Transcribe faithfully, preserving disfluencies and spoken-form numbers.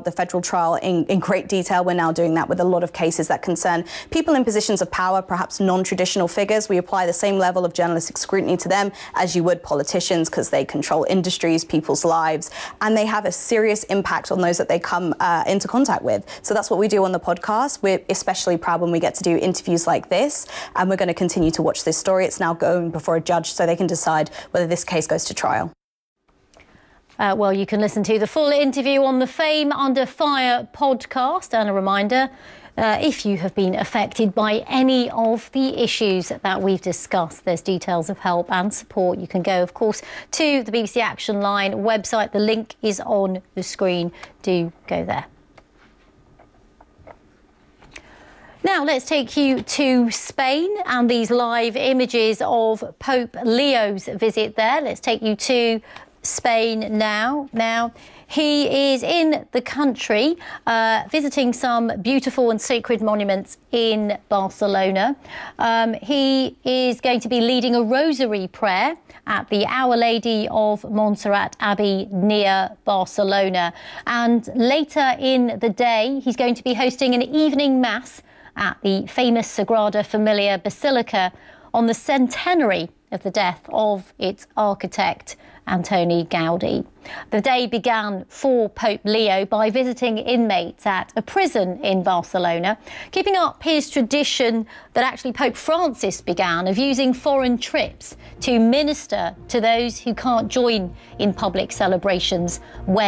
the federal trial in, in great detail. We're now doing that with a lot of cases that concern people in positions of power, perhaps non-traditional figures. We apply the same level of journalistic scrutiny to them as you would politicians, because they control industries, people's lives, and they have a serious impact on those that they come uh, into contact with. So that's what we do on the podcast. We're especially proud when we get to do interviews like this, and we're going to continue to watch this story. It's now going before a judge so they can decide whether this case goes to trial. Uh, well, you can listen to the full interview on the Fame Under Fire podcast. And a reminder, uh, if you have been affected by any of the issues that we've discussed, there's details of help and support. You can go, of course, to the B B C Action Line website. The link is on the screen. Do go there. Now, let's take you to Spain and these live images of Pope Leo's visit there. Let's take you to Spain now. Now, he is in the country uh, visiting some beautiful and sacred monuments in Barcelona. Um, he is going to be leading a rosary prayer at the Our Lady of Montserrat Abbey near Barcelona. And later in the day, he's going to be hosting an evening mass at the famous Sagrada Familia Basilica on the centenary of the death of its architect, Antoni Gaudi. The day began for Pope Leo by visiting inmates at a prison in Barcelona, keeping up his tradition that actually Pope Francis began of using foreign trips to minister to those who can't join in public celebrations when